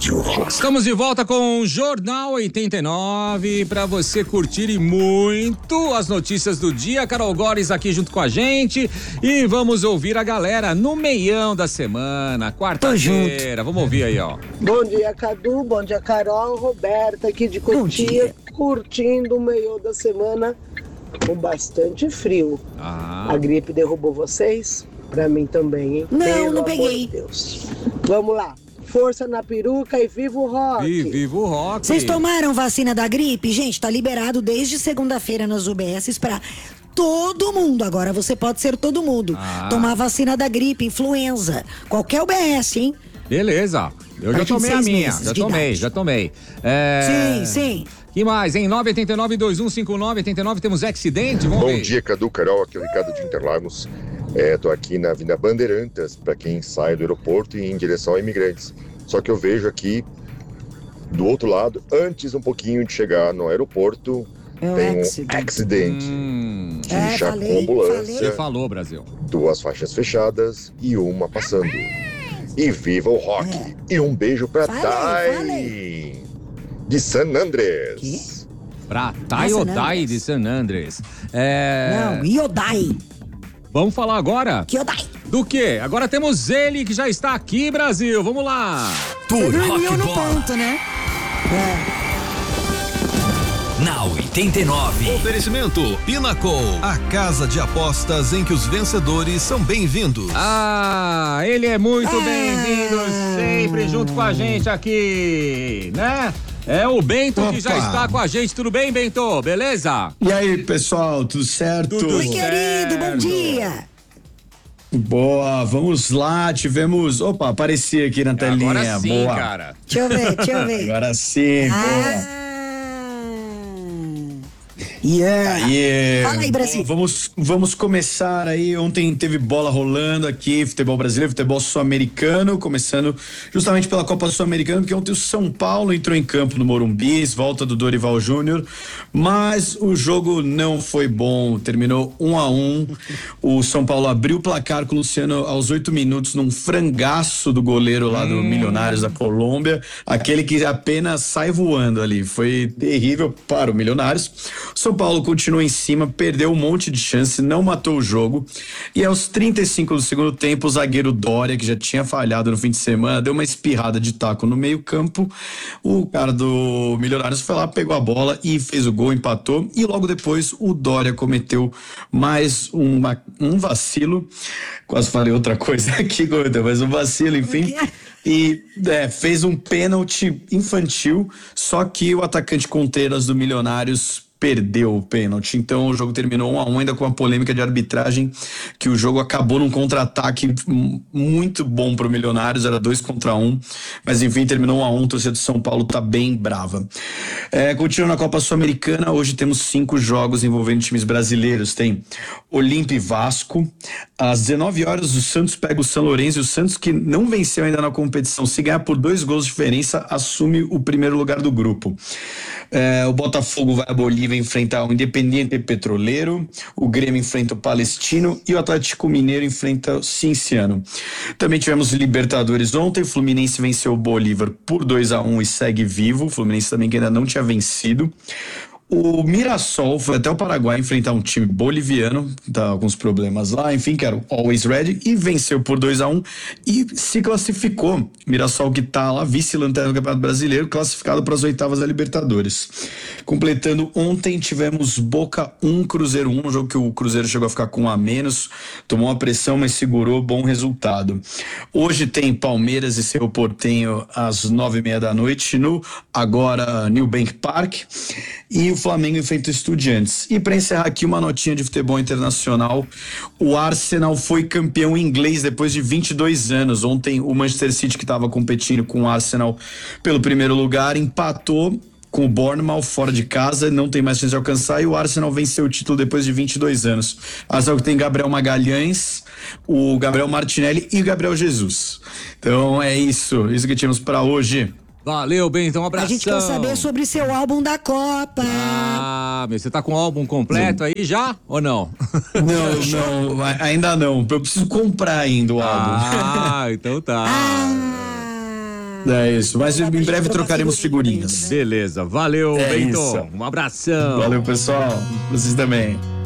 Rádio. Estamos de volta com o Jornal 89 para você curtir e muito as notícias do dia. Carol Gores aqui junto com a gente e vamos ouvir a galera no meião da semana, quarta-feira. Vamos ouvir aí, ó. Bom dia, Cadu. Bom dia, Carol. Roberta aqui de Cotia, curtindo o meião da semana com bastante frio. A gripe derrubou vocês? Pra mim também, hein? Não peguei. Deus. Vamos lá. Força na peruca e viva o rock. E viva o rock. Vocês tomaram vacina da gripe? Gente, tá liberado desde segunda-feira nas UBSs pra todo mundo. Agora você pode ser todo mundo. Tomar vacina da gripe, influenza. Qualquer UBS, hein? Beleza. Eu já tomei a minha. Já tomei. Sim. Que mais, hein? 989-2159-89, temos acidente, vamos ver. Bom dia, Cadu, Carol, aqui é o Ricardo de Interlagos. Tô aqui na Avenida Bandeirantes, para quem sai do aeroporto e em direção a Imigrantes. Só que eu vejo aqui, do outro lado, antes um pouquinho de chegar no aeroporto, tem um acidente. Que já com ambulância. Você falou, Brasil. 2 faixas fechadas e uma passando. E viva o rock! E um beijo pra Thay de San Andrés. Pra Thay ou Dai de San Andrés? Não, Iodai. Vamos falar agora? Que Iodai. Do quê? Agora temos ele que já está aqui, Brasil. Vamos lá. Você dormiu no ponto, né? Na 89. Oferecimento Pinnacle, a casa de apostas em que os vencedores são bem-vindos. Ele é muito bem-vindo, sempre junto com a gente aqui, né? É o Bento que já está com a gente. Tudo bem, Bento? Beleza? E aí, pessoal, tudo certo? Oi, querido, bom dia. Boa, vamos lá, tivemos... Opa, apareci aqui na telinha. Agora sim, boa. cara. Deixa eu ver. Agora sim, boa. Fala aí, Brasil. Vamos começar aí. Ontem teve bola rolando aqui, futebol brasileiro, futebol sul-americano, começando justamente pela Copa Sul-Americana, porque ontem o São Paulo entrou em campo no Morumbi, volta do Dorival Júnior, mas o jogo não foi bom, terminou 1-1. O São Paulo abriu o placar com o Luciano aos 8 minutos num frangaço do goleiro lá do Milionários da Colômbia, aquele que apenas sai voando ali. Foi terrível para o Milionários. São Paulo continuou em cima, perdeu um monte de chance, não matou o jogo. E aos 35 do segundo tempo, o zagueiro Dória, que já tinha falhado no fim de semana, deu uma espirrada de taco no meio-campo. O cara do Milionários foi lá, pegou a bola e fez o gol, empatou. E logo depois, o Dória cometeu mais um vacilo. Quase falei outra coisa aqui, mas um vacilo, enfim. E fez um pênalti infantil, só que o atacante Contreras do Milionários perdeu o pênalti, então o jogo terminou 1-1, ainda com a polêmica de arbitragem, que o jogo acabou num contra-ataque muito bom pro Milionários, era 2-1, mas enfim, terminou 1-1, a torcida do São Paulo tá bem brava. Continuando na Copa Sul-Americana, hoje temos 5 jogos envolvendo times brasileiros, tem Olímpia e Vasco, às 19 horas o Santos pega o São Lourenço, e o Santos, que não venceu ainda na competição, se ganhar por 2 gols de diferença, assume o primeiro lugar do grupo. O Botafogo vai a Bolívia enfrentar o Independiente Petroleiro, o Grêmio enfrenta o Palestino e o Atlético Mineiro enfrenta o Cinciano. Também tivemos Libertadores ontem, o Fluminense venceu o Bolívar por 2-1 e segue vivo, o Fluminense também que ainda não tinha vencido. O Mirassol foi até o Paraguai enfrentar um time boliviano, tá com alguns problemas lá, enfim, que era o Always Ready, e venceu por 2-1 e se classificou. Mirassol, que tá lá, vice-lanterna do Campeonato Brasileiro, classificado para as oitavas da Libertadores. Completando ontem, tivemos Boca 1, Cruzeiro 1, um jogo que o Cruzeiro chegou a ficar com 1 a menos, tomou uma pressão, mas segurou, bom resultado. Hoje tem Palmeiras e Cerro Porteño às 9:30 da noite no agora New Bank Park, e o Flamengo enfrenta o Estudiantes. E para encerrar aqui uma notinha de futebol internacional, o Arsenal foi campeão inglês depois de 22 anos. Ontem o Manchester City, que estava competindo com o Arsenal pelo primeiro lugar, empatou com o Bournemouth fora de casa, não tem mais chance de alcançar, e o Arsenal venceu o título depois de 22 anos. Arsenal que tem Gabriel Magalhães, o Gabriel Martinelli e o Gabriel Jesus. Então é isso que tínhamos para hoje. Valeu, Bento, um abração. A gente quer saber sobre seu álbum da Copa. Mas você tá com o álbum completo aí já ou não? Não, ainda não. Eu preciso comprar ainda o álbum. Então tá. É isso, mas em breve trocaremos figurinhas. Beleza, valeu, Bento. Isso. Um abração. Valeu, pessoal. Vocês também.